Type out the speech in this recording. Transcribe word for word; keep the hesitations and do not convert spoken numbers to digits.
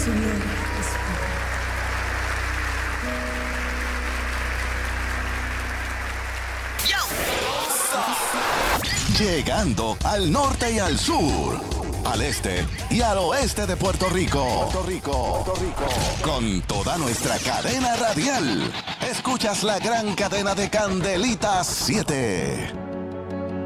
Señor. Llegando al norte y al sur, al este y al oeste de Puerto Rico. Puerto Rico, Puerto Rico. Con toda nuestra cadena radial. Escuchas la gran cadena de Candelitas siete.